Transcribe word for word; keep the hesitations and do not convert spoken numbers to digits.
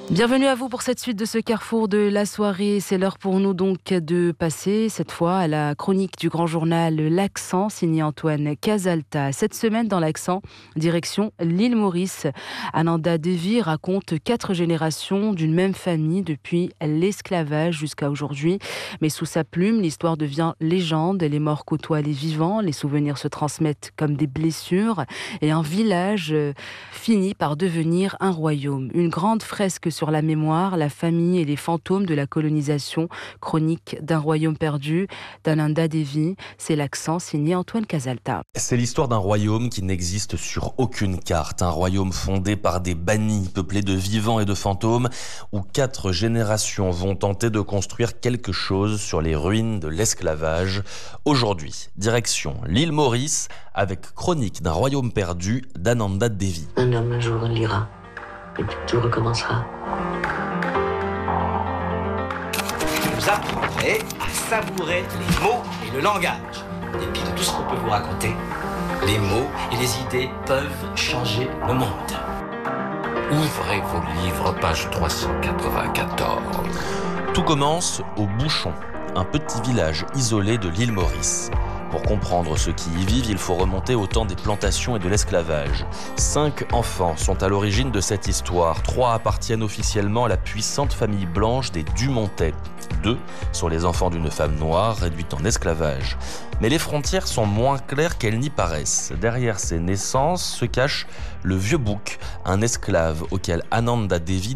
Bienvenue à vous pour cette suite de ce carrefour de la soirée. C'est l'heure pour nous donc de passer cette fois à la chronique du grand journal L'Accent, signé Antoine Casalta. Cette semaine dans L'Accent, direction l'île Maurice. Ananda Devi raconte quatre générations d'une même famille depuis l'esclavage jusqu'à aujourd'hui. Mais sous sa plume, l'histoire devient légende. Les morts côtoient les vivants, les souvenirs se transmettent comme des blessures et un village finit par devenir un royaume. Une grande fresque sur la mémoire, la famille et les fantômes de la colonisation, chronique d'un royaume perdu, d'Ananda Devi. C'est L'Accent, signé Antoine Casalta. C'est l'histoire d'un royaume qui n'existe sur aucune carte. Un royaume fondé par des bannis, peuplé de vivants et de fantômes, où quatre générations vont tenter de construire quelque chose sur les ruines de l'esclavage. Aujourd'hui, direction l'île Maurice, avec chronique d'un royaume perdu d'Ananda Devi. Un homme un jour lira, et puis tout recommencera. Vous apprendrez à savourer les mots et le langage. En dépit de tout ce qu'on peut vous raconter, les mots et les idées peuvent changer le monde. Ouvrez vos livres, page trois cent quatre-vingt-quatorze. Tout commence au Bouchon, un petit village isolé de l'île Maurice. Pour comprendre ceux qui y vivent, il faut remonter au temps des plantations et de l'esclavage. Cinq enfants sont à l'origine de cette histoire. Trois appartiennent officiellement à la puissante famille blanche des Dumontet. Deux sont les enfants d'une femme noire réduite en esclavage. Mais les frontières sont moins claires qu'elles n'y paraissent. Derrière ces naissances se cache le vieux bouc, un esclave auquel Ananda Devi